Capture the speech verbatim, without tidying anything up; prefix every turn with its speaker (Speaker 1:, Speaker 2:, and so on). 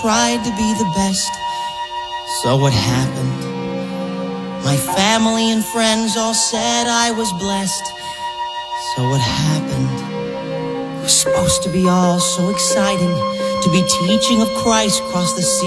Speaker 1: tried to be the best. So what happened? My family and friends all said I was blessed. So what happened? It was supposed to be all so exciting, to be teaching of Christ across the sea.